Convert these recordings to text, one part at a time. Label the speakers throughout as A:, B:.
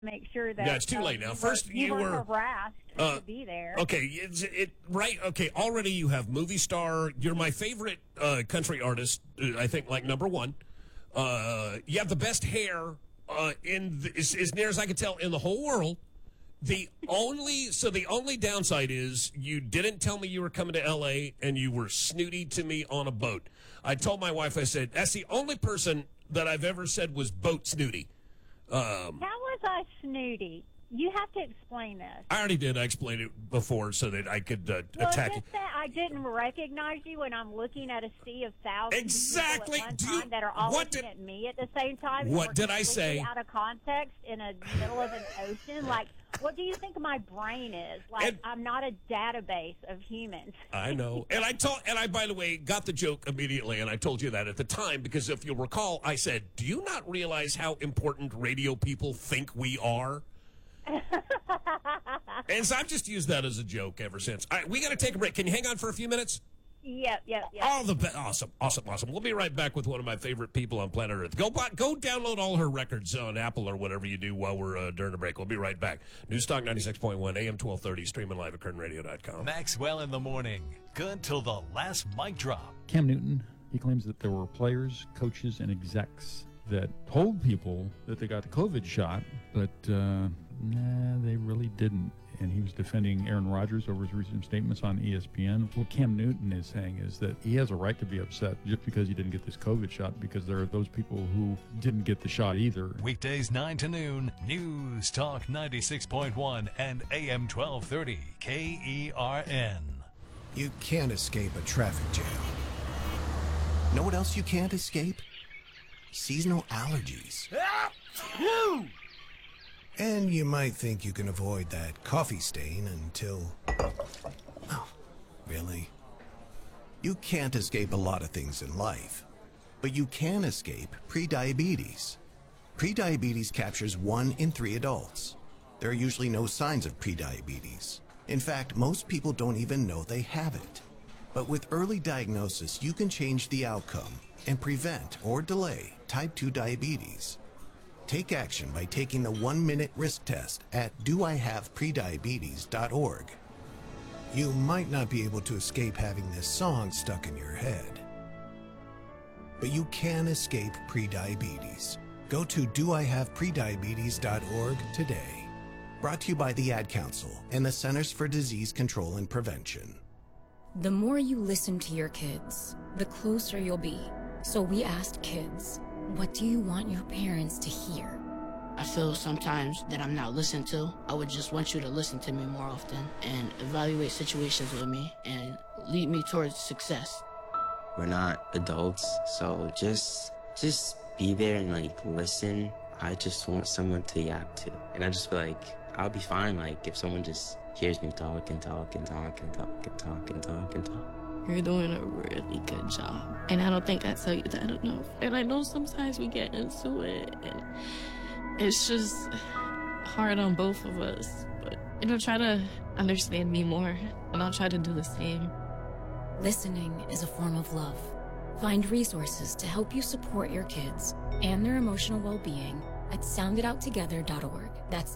A: make sure that
B: Yeah, it's too late now. First,
A: you were harassed to be there.
B: Okay, right. Okay, already you have movie star. You're my favorite country artist. I think like number one. You have the best hair as near as I can tell in the whole world. The only downside is you didn't tell me you were coming to L.A. and you were snooty to me on a boat. I told my wife, I said, that's the only person that I've ever said was boat snooty.
A: How was I snooty? You have to explain this.
B: I already did. I explained it before so that I could attack you.
A: That I didn't recognize you when I'm looking at a sea of thousands
B: exactly.
A: of people at one time that are all looking at me at the same time.
B: What did I say?
A: Out of context in the middle of an ocean. Like, what do you think my brain is? Like, I'm not a database of humans.
B: I know. And I, by the way, got the joke immediately, and I told you that at the time, because if you'll recall, I said, do you not realize how important radio people think we are? And so I've just used that as a joke ever since. All right, we got to take a break. Can you hang on for a few minutes?
A: Yep.
B: Awesome. We'll be right back with one of my favorite people on planet Earth. Go download all her records on Apple or whatever you do while we're during the break. We'll be right back. Newstalk 96.1, AM 1230, streaming live at currentadio.com.
C: Maxwell in the morning. Good till the last mic drop.
D: Cam Newton, he claims that there were players, coaches, and execs that told people that they got the COVID shot, but they really didn't. And he was defending Aaron Rodgers over his recent statements on ESPN. What Cam Newton is saying is that he has a right to be upset just because he didn't get this COVID shot, because there are those people who didn't get the shot either.
C: Weekdays 9 to noon, News Talk 96.1 and AM 1230, KERN.
E: You can't escape a traffic jam. Know what else you can't escape? Seasonal allergies. And you might think you can avoid that coffee stain until... Oh, really? You can't escape a lot of things in life, but you can escape prediabetes. Prediabetes captures 1 in 3 adults. There are usually no signs of prediabetes. In fact, most people don't even know they have it. But with early diagnosis, you can change the outcome and prevent or delay type 2 diabetes. Take action by taking the 1-minute risk test at doihaveprediabetes.org. You might not be able to escape having this song stuck in your head, but you can escape prediabetes. Go to doihaveprediabetes.org today. Brought to you by the Ad Council and the Centers for Disease Control and Prevention.
F: The more you listen to your kids, the closer you'll be. So we asked kids, what do you want your parents to hear?
G: I feel sometimes that I'm not listened to. I would just want you to listen to me more often and evaluate situations with me and lead me towards success.
H: We're not adults, so just be there and listen. I just want someone to yap to. And I just feel like I'll be fine if someone just hears me talk and talk and talk and talk and talk and talk and talk.
I: You're doing a really good job. And I don't think I tell you that enough. And I know sometimes we get into it, and it's just hard on both of us. But, try to understand me more, and I'll try to do the same.
F: Listening is a form of love. Find resources to help you support your kids and their emotional well-being at sounditouttogether.org. That's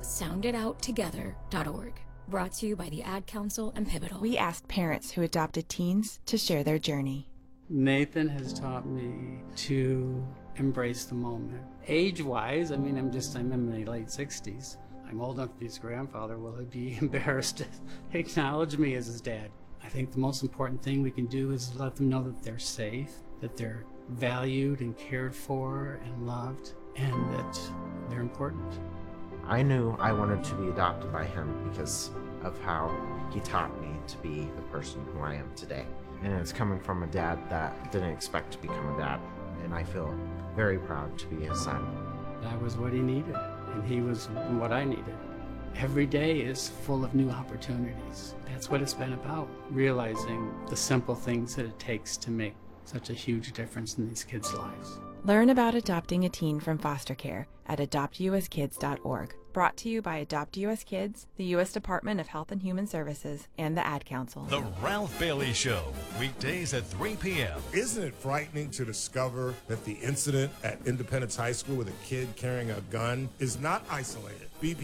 F: sounditouttogether.org. Brought to you by the Ad Council and Pivotal.
J: We asked parents who adopted teens to share their journey.
K: Nathan has taught me to embrace the moment. Age-wise, I'm in my late 60s. I'm old enough to be his grandfather. Will he be embarrassed to acknowledge me as his dad? I think the most important thing we can do is let them know that they're safe, that they're valued and cared for and loved, and that they're important.
L: I knew I wanted to be adopted by him because of how he taught me to be the person who I am today. And it's coming from a dad that didn't expect to become a dad. And I feel very proud to be his son.
K: That was what he needed, and he was what I needed. Every day is full of new opportunities. That's what it's been about, realizing the simple things that it takes to make such a huge difference in these kids' lives.
J: Learn about adopting a teen from foster care at adoptusaskids.org. Brought to you by Adopt U.S. Kids, the U.S. Department of Health and Human Services, and the Ad Council.
C: The Ralph Bailey Show, weekdays at 3 p.m.
M: Isn't it frightening to discover that the incident at Independence High School with a kid carrying a gun is not isolated?